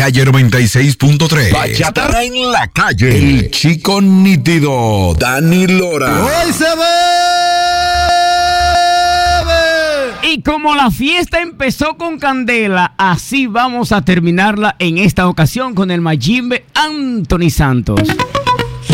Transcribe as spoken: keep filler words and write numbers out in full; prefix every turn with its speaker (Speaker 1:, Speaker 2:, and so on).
Speaker 1: calle noventa y seis punto tres.
Speaker 2: Bachata en la calle.
Speaker 1: El chico nítido, Dani Lora.
Speaker 3: ¡Hoy se bebe!
Speaker 4: Y como la fiesta empezó con candela, así vamos a terminarla en esta ocasión con el Mayimbe Anthony Santos.